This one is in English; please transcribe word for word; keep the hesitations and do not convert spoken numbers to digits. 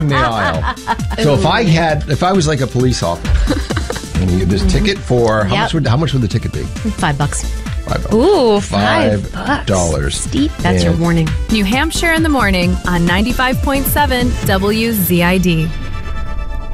in the aisle. So if I had, if I was like a police officer, and you get this ticket for how Yep. much would how much would the ticket be? Five bucks. Five dollars. Ooh, five, Five bucks. dollars. Steep. That's your And- warning. New Hampshire in the morning on ninety-five point seven W Z I D.